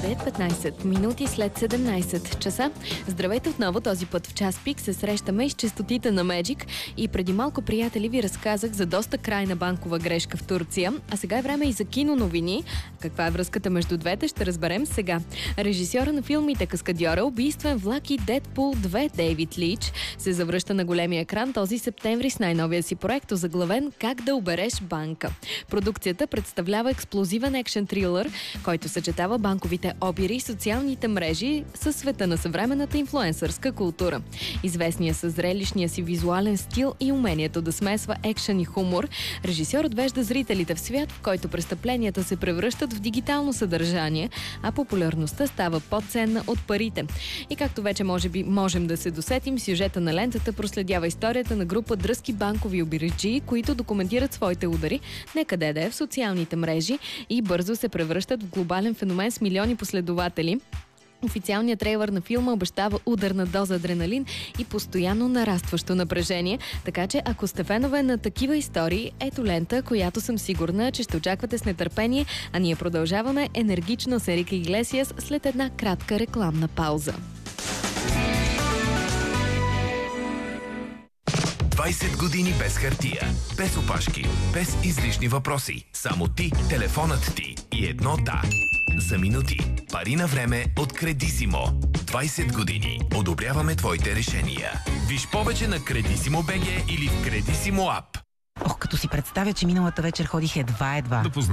9:15 минути след 17 часа. Здравейте отново, този път в час пик се срещаме из честотите на Magic и преди малко, приятели, ви разказах за доста крайна банкова грешка в Турция, а сега е време и за кино новини. Каква е връзката между двете, ще разберем сега. Режисьора на филмите Каскадьора, Убийствен влак и Дедпул 2 Дейвид Лич се завръща на големия екран този септември с най-новия си проект, озаглавен "Как да обереш банка". Продукцията представлява експлозивен екшен трилър, който съчетава банковите обири и социалните мрежи със света на съвременната инфлуенсърска култура. Известният със зрелищния си визуален стил и умението да смесва екшен и хумор, режисьор отвежда зрителите в свят, в който престъпленията се превръщат в дигитално съдържание, а популярността става по-ценна от парите. И както вече може би можем да се досетим, сюжета на лентата проследява историята на група дръзки банкови обириджии, които документират своите удари некъде да е в социалните мрежи и бързо се превръщат в глобален феномен с милиони последователи. Официалният трейлър на филма обещава ударна доза адреналин и постоянно нарастващо напрежение, така че ако сте фенове на такива истории, ето лента, която съм сигурна, че ще очаквате с нетърпение, а ние продължаваме енергично с Ерика Иглесиас след една кратка рекламна пауза. 20 години без хартия, без опашки, без излишни въпроси. Само ти, телефонът ти и едно "да". За минути. Пари на време от Кредисимо. 20 години. Одобряваме твоите решения. Виж повече на Кредисимо БГ или в Кредисимо ап. Ох, като си представя, че миналата вечер ходих едва.